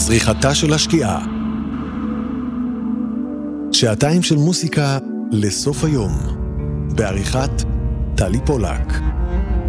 זריחתה של השקיעה. שעתיים של מוסיקה לסוף היום, בעריכת טלי פולק.